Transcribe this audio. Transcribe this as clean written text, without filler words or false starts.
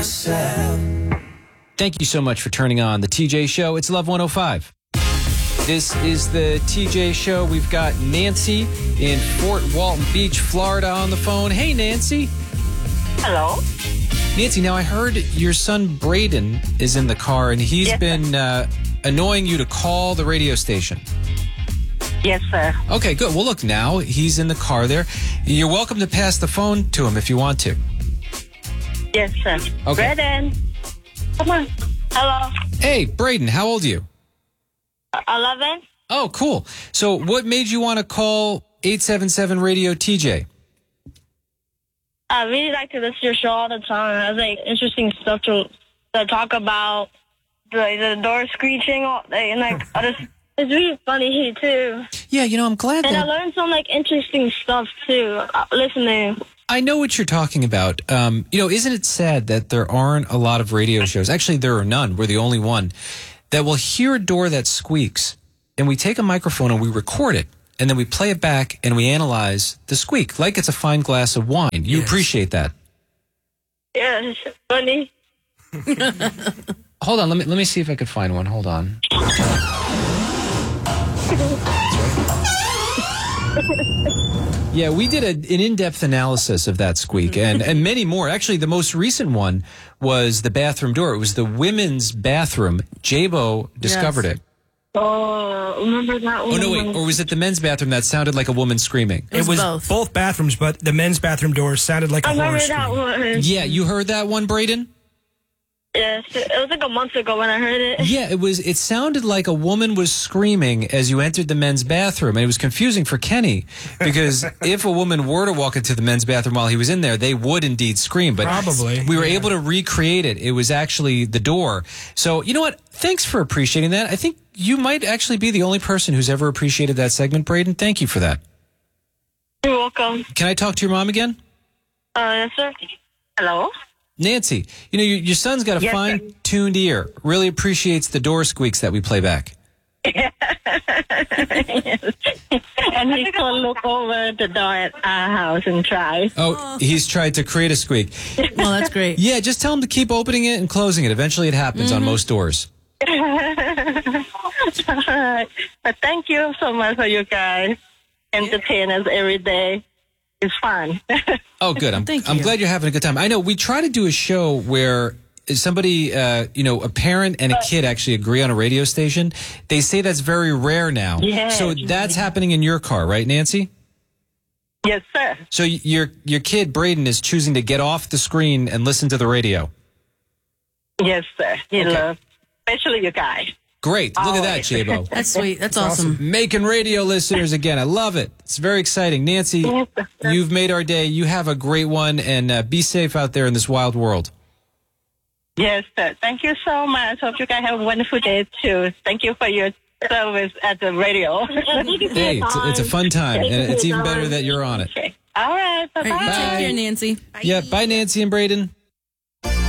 yourself. Thank you so much for turning on the TJ Show. It's Love 105. This is the TJ Show. We've got Nancy in Fort Walton Beach, Florida on the phone. Hey, Nancy. Hello. Nancy, now I heard your son Braden is in the car, and he's been annoying you to call the radio station. Yes, sir. Okay, good. Well, look, now he's in the car there. You're welcome to pass the phone to him if you want to. Yes, sir. Okay. Braden. Come on. Hello. Hey, Braden, how old are you? 11. Oh, cool. So what made you want to call 877 Radio TJ? I really like to listen to your show all the time. It has like interesting stuff to talk about. The door screeching all day and like it's really funny too. Yeah, you know, I'm glad and that... I learned some like interesting stuff too. Listening. I know what you're talking about. You know, isn't it sad that there aren't a lot of radio shows? Actually, there are none. We're the only one that will hear a door that squeaks, and we take a microphone and we record it, and then we play it back and we analyze the squeak like it's a fine glass of wine. You appreciate that? Yeah, it's funny. Hold on, let me see if I could find one. Hold on. Yeah, we did an in-depth analysis of that squeak and many more. Actually, the most recent one was the bathroom door. It was the women's bathroom. Jabo discovered it. Oh, remember that one? Oh, no, wait. Or was it the men's bathroom that sounded like a woman screaming? It was both bathrooms, but the men's bathroom door sounded like a horror scream. I remember that one. Yeah, you heard that one, Braden? Yes, it was like a month ago when I heard it. Yeah, it sounded like a woman was screaming as you entered the men's bathroom. And it was confusing for Kenny because if a woman were to walk into the men's bathroom while he was in there, they would indeed scream. But probably. We were able to recreate it. It was actually the door. So, you know what? Thanks for appreciating that. I think you might actually be the only person who's ever appreciated that segment, Braden. Thank you for that. You're welcome. Can I talk to your mom again? Yes, sir. Hello? Nancy, you know, your son's got a fine-tuned ear. Really appreciates the door squeaks that we play back. Yes. And he can look over the door at our house and try. Oh, he's tried to create a squeak. Well, that's great. Yeah, just tell him to keep opening it and closing it. Eventually it happens on most doors. All right. But thank you so much for you guys. Entertain us every day. It's fun. Oh, good. I'm glad you're having a good time. I know we try to do a show where somebody, a parent and a kid actually agree on a radio station. They say that's very rare now. Yes. So that's happening in your car, right, Nancy? Yes, sir. So your kid, Braden, is choosing to get off the screen and listen to the radio. Yes, sir. He loves, especially you guys. Great. Look at that, Jabo. That's sweet. That's awesome. Making radio listeners again. I love it. It's very exciting. Nancy, you've made our day. You have a great one, and be safe out there in this wild world. Yes, sir. Thank you so much. Hope you guys have a wonderful day, too. Thank you for your service at the radio. Hey, it's a fun time, and it's even better that you're on it. Okay. All right. Bye-bye. All right, you take care, Nancy. Yeah, bye, Nancy and Braden.